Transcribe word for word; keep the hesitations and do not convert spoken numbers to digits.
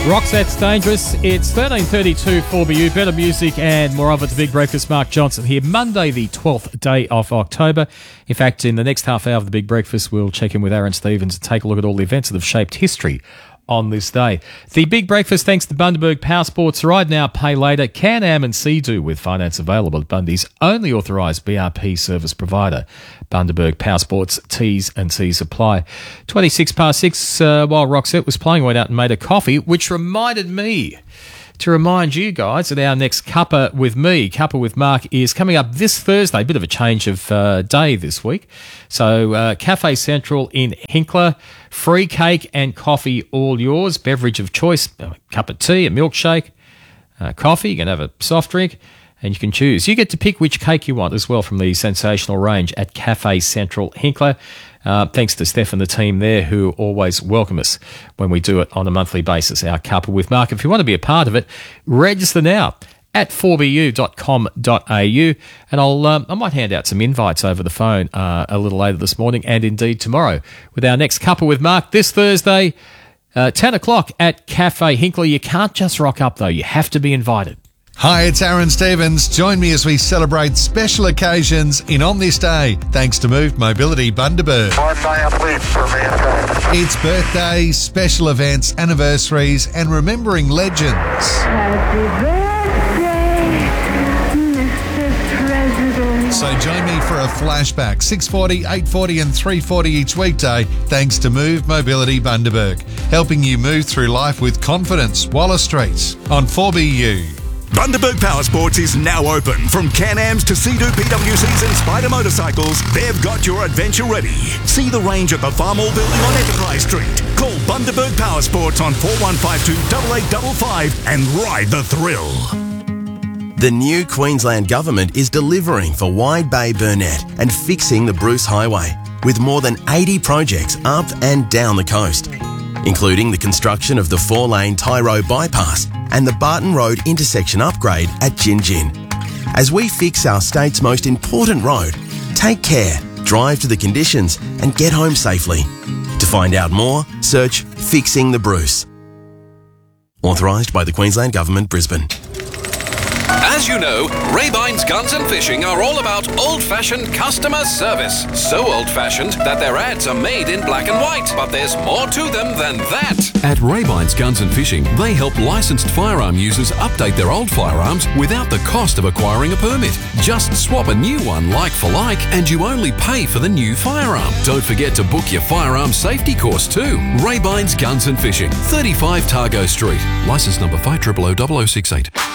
Roxette's Dangerous. It's thirteen thirty-two four B U. Better music and more of it. The Big Breakfast. Mark Johnson here. Monday, the twelfth day of October. In fact, in the next half hour of the Big Breakfast, we'll check in with Aaron Stevens and take a look at all the events that have shaped history on this day. The Big Breakfast, thanks to Bundaberg Power Sports. Ride now, pay later. Can-Am and Sea-Doo with finance available at Bundy's only authorised B R P service provider. Bundaberg Power Sports, T's and C's apply. twenty-six past six, uh, while Roxette was playing, went out and made a coffee, which reminded me to remind you guys that our next Cuppa with me, Cuppa with Mark, is coming up this Thursday. A bit of a change of uh, day this week. So uh, Cafe Central in Hinkler, free cake and coffee all yours. Beverage of choice, a cup of tea, a milkshake, uh, coffee. You can have a soft drink and you can choose. You get to pick which cake you want as well from the sensational range at Cafe Central Hinkler. Uh, thanks to Steph and the team there who always welcome us when we do it on a monthly basis, our Cuppa with Mark. If you want to be a part of it, register now at four b u dot com dot a u, and I'll um, I might hand out some invites over the phone uh, a little later this morning and indeed tomorrow with our next Cuppa with Mark this Thursday, uh, ten o'clock at Cafe Hinkler. You can't just rock up though, you have to be invited. Hi, it's Aaron Stevens. Join me as we celebrate special occasions in On This Day, thanks to Moved Mobility Bundaberg. One day of sleep for mankind. It's birthdays, special events, anniversaries, and remembering legends. Happy birthday, Mister President. So join me for a flashback, six forty, eight forty and three forty each weekday, thanks to Moved Mobility Bundaberg, helping you move through life with confidence. Wallace Street on four B U. Bundaberg Power Sports is now open. From Can-Ams to Sea-Doo P W Cs and Spider motorcycles, they've got your adventure ready. See the range at the Farmall Building on Enterprise Street. Call Bundaberg Power Sports on four one five two, eight eight five five and ride the thrill. The new Queensland Government is delivering for Wide Bay Burnett and fixing the Bruce Highway, with more than eighty projects up and down the coast, including the construction of the four-lane Tyro bypass and the Barton Road intersection upgrade at Gin Gin. As we fix our state's most important road, take care, drive to the conditions and get home safely. To find out more, search Fixing the Bruce. Authorised by the Queensland Government, Brisbane. As you know, Raybine's Guns and Fishing are all about old-fashioned customer service. So old-fashioned that their ads are made in black and white. But there's more to them than that. At Raybine's Guns and Fishing, they help licensed firearm users update their old firearms without the cost of acquiring a permit. Just swap a new one like for like and you only pay for the new firearm. Don't forget to book your firearm safety course too. Raybine's Guns and Fishing, thirty-five Targo Street. Licence number five zero zero zero zero zero six eight.